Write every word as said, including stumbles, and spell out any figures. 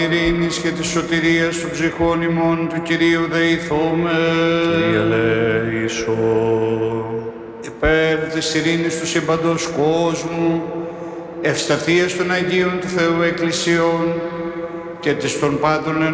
ειρήνης και της σωτηρίας των ψυχών ημών, του Κυρίου δεηθούμε. Κύριε ελέησον. Υπέρ της ειρήνης του σύμπαντος κόσμου, ευσταθίας των Αγίων του Θεού Εκκλησιών και της των πάντων